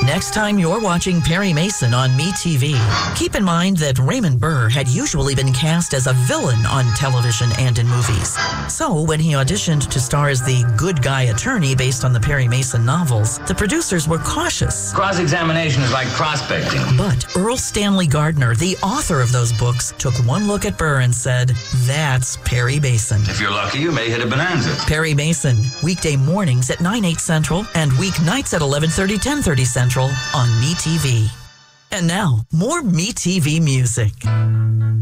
Next time you're watching Perry Mason on MeTV, keep in mind that Raymond Burr had usually been cast as a villain on television and in movies. So when he auditioned to star as the good guy attorney based on the Perry Mason novels, the producers were cautious. Cross-examination is like prospecting. But Earl Stanley Gardner, the author of those books, took one look at Burr and said, "That's Perry Mason." If you're lucky, you may hit a bonanza. Perry Mason, weekday mornings at 9/8 Central and weeknights at 11:30, 10:30 Central on MeTV. And now, more MeTV music.